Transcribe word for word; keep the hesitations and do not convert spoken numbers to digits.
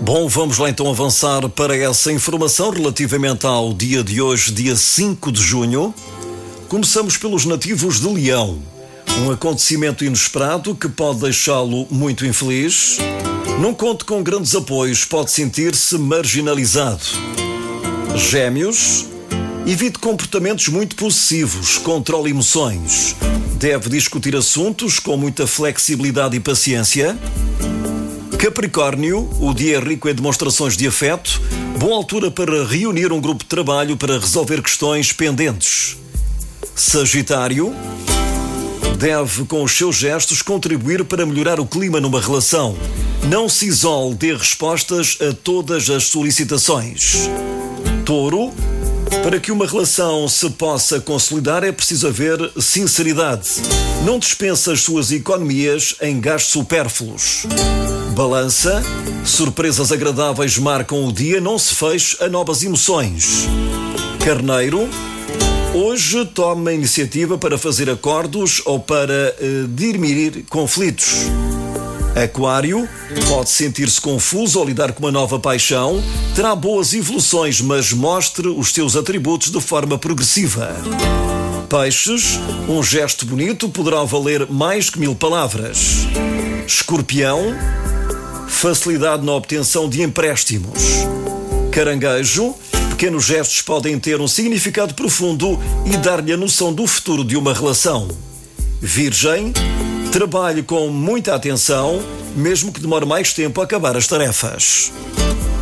Bom, vamos lá então avançar para essa informação relativamente ao dia de hoje, dia cinco de junho. Começamos pelos nativos de Leão. Um acontecimento inesperado que pode deixá-lo muito infeliz. Não conte com grandes apoios, pode sentir-se marginalizado. Gêmeos. Evite comportamentos muito possessivos, controle emoções. Deve discutir assuntos com muita flexibilidade e paciência. Capricórnio, o dia é rico em demonstrações de afeto. Boa altura para reunir um grupo de trabalho para resolver questões pendentes. Sagitário, deve com os seus gestos contribuir para melhorar o clima numa relação. Não se isole, dê respostas a todas as solicitações. Touro, para que uma relação se possa consolidar é preciso haver sinceridade. Não dispense as suas economias em gastos supérfluos. Balança, surpresas agradáveis marcam o dia, não se feche a novas emoções. Carneiro, hoje tome a iniciativa para fazer acordos ou para uh, dirimir conflitos. Aquário, pode sentir-se confuso ao lidar com uma nova paixão, terá boas evoluções, mas mostre os seus atributos de forma progressiva. Peixes, um gesto bonito poderá valer mais que mil palavras. Escorpião, facilidade na obtenção de empréstimos. Caranguejo, pequenos gestos podem ter um significado profundo e dar-lhe a noção do futuro de uma relação. Virgem, trabalhe com muita atenção, mesmo que demore mais tempo a acabar as tarefas.